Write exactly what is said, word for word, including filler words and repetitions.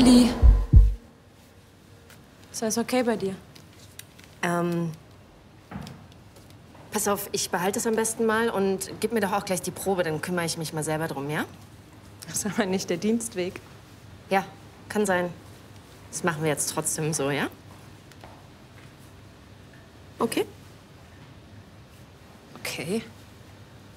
Olli. Ist alles okay bei dir? Ähm, pass auf, ich behalte es am besten mal und gib mir doch auch gleich die Probe, dann kümmere ich mich mal selber drum, ja? Das ist aber nicht der Dienstweg. Ja, kann sein. Das machen wir jetzt trotzdem so, ja? Okay? Okay.